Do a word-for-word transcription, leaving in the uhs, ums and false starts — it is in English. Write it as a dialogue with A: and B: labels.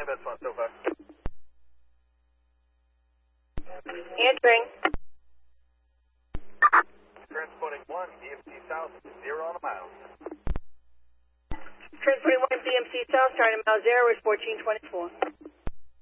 A: that's fine so far.
B: Answering.
A: Transporting one, B M C South, zero on a mile.
B: Transporting one B M C South, starting mile zero is fourteen twenty-four.